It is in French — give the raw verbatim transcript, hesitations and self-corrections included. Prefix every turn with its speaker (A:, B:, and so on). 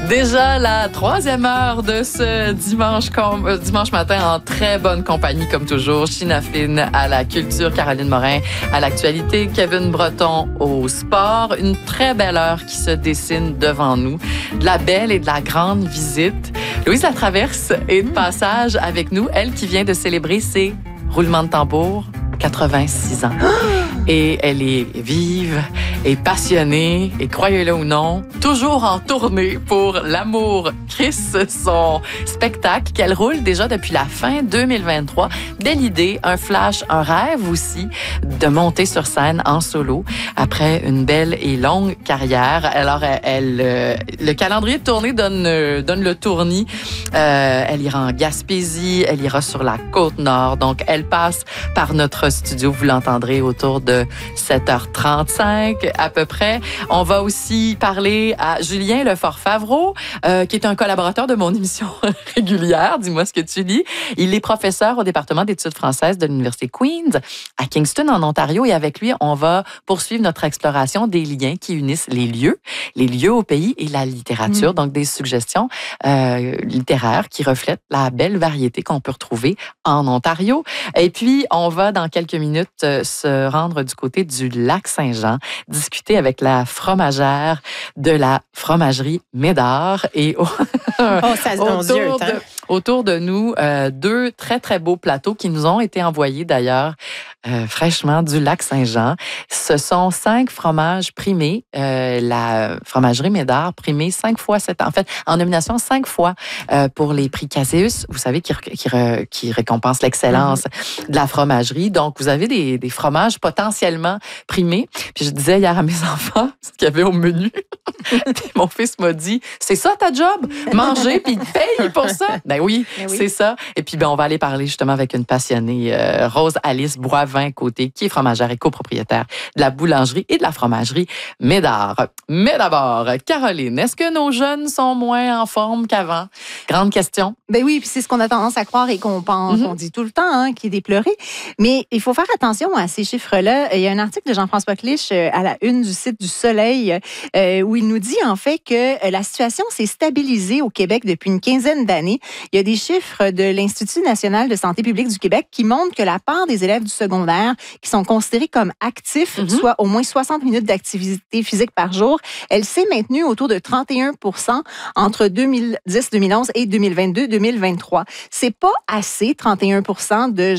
A: Déjà la troisième heure de ce dimanche, com- euh, dimanche matin en très bonne compagnie comme toujours. China Fine à la culture, Caroline Morin à l'actualité, Kevin Breton au sport. Une très belle heure qui se dessine devant nous. De la belle et de la grande visite. Louise Latraverse est de passage avec nous. Elle qui vient de célébrer ses roulements de tambour, quatre-vingt-six ans. Et elle est vive et passionnée, et croyez-le ou non, toujours en tournée pour L'amour Chris, son spectacle qu'elle roule déjà depuis la fin deux mille vingt-trois. Belle idée, un flash, un rêve aussi de monter sur scène en solo après une belle et longue carrière. Alors, elle, elle euh, le calendrier de tournée donne, euh, donne le tournis. Euh, elle ira en Gaspésie, elle ira sur la Côte-Nord. Donc, elle passe par notre studio. Vous l'entendrez autour de sept heures trente-cinq à peu près. On va aussi parler à Julien Lefort-Favreau, euh, qui est un collaborateur de mon émission régulière. Dis-moi ce que tu lis. Il est professeur au département d'études françaises de l'Université Queen's à Kingston, en Ontario. Et avec lui, on va poursuivre notre exploration des liens qui unissent les lieux, les lieux au pays et la littérature. Mmh. Donc, des suggestions euh, littéraires qui reflètent la belle variété qu'on peut retrouver en Ontario. Et puis, on va, dans quelques minutes, euh, se rendre du côté du Lac-Saint-Jean, discuter avec la fromagère de la fromagerie Médard. Et au,
B: oh, ça se
A: autour,
B: Dieu,
A: de, autour de nous, euh, deux très, très beaux plateaux qui nous ont été envoyés d'ailleurs euh, fraîchement du Lac-Saint-Jean. Ce sont cinq fromages primés. Euh, la fromagerie Médard primée cinq fois cette en fait, en nomination cinq fois euh, pour les prix Caseus, vous savez, qui, qui, qui récompense l'excellence mm-hmm. de la fromagerie. Donc, vous avez des, des fromages potentiellement primés. Puis je disais hier à mes enfants ce qu'il y avait au menu. Puis mon fils m'a dit, c'est ça ta job? Manger, puis paye pour ça? Ben oui, oui. c'est ça. Et puis, ben, on va aller parler justement avec une passionnée, euh, Rose-Alice Boivin-Côté, qui est fromagère et copropriétaire de la boulangerie et de la fromagerie Médard. Mais d'abord, Caroline, est-ce que nos jeunes sont moins en forme qu'avant? Grande question.
B: Ben oui, puis c'est ce qu'on a tendance à croire et qu'on pense, mm-hmm. on dit tout le temps, hein, qui est déploré. Mais il faut faire attention à ces chiffres-là. Il y a un article de Jean-François Clich à la une du site du Soleil euh, où il nous dit en fait que la situation s'est stabilisée au Québec depuis une quinzaine d'années. Il y a des chiffres de l'Institut national de santé publique du Québec qui montrent que la part des élèves du secondaire qui sont considérés comme actifs, mm-hmm. soit au moins soixante minutes d'activité physique par jour, elle s'est maintenue autour de trente et un pour cent entre deux mille dix deux mille onze et deux mille vingt-deux deux mille vingt-trois. C'est pas assez, trente et un pour cent de